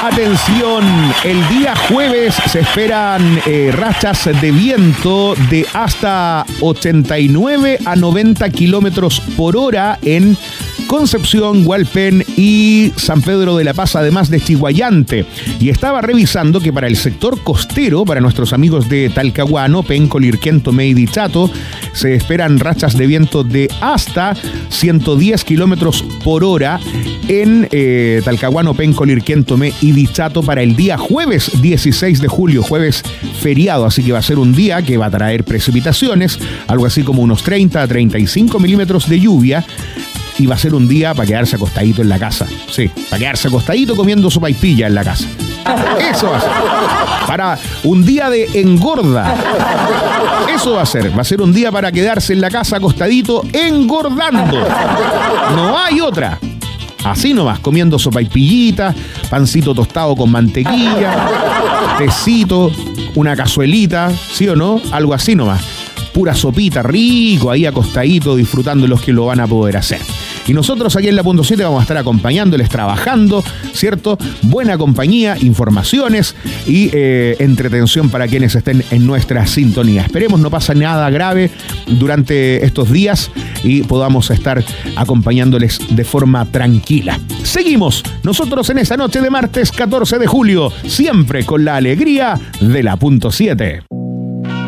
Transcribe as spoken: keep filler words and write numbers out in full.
Atención, el día jueves se esperan eh, rachas de viento de hasta ochenta y nueve a noventa kilómetros por hora en Concepción, Hualpén y San Pedro de la Paz, además de Chiguayante. Y estaba revisando que para el sector costero, para nuestros amigos de Talcahuano, Penco, Lirquén, Tomé y Dichato, se esperan rachas de viento de hasta ciento diez kilómetros por hora en eh, Talcahuano, Penco, Lirquén, Tomé y Dichato para el día jueves dieciséis de julio, jueves feriado. Así que va a ser un día que va a traer precipitaciones, algo así como unos treinta a treinta y cinco milímetros de lluvia. Y va a ser un día para quedarse acostadito en la casa. Sí, para quedarse acostadito comiendo sopaipilla en la casa. Eso va a ser. Para un día de engorda. Eso va a ser. Va a ser un día para quedarse en la casa acostadito engordando. No hay otra. Así nomás, comiendo sopaipillita, pancito tostado con mantequilla, tecito, una cazuelita, ¿sí o no? Algo así nomás. Pura sopita, rico, ahí acostadito, disfrutando los que lo van a poder hacer. Y nosotros aquí en la Punto siete vamos a estar acompañándoles, trabajando, ¿cierto? Buena compañía, informaciones y eh, entretención para quienes estén en nuestra sintonía. Esperemos no pase nada grave durante estos días y podamos estar acompañándoles de forma tranquila. Seguimos nosotros en esta noche de martes catorce de julio, siempre con la alegría de la Punto siete.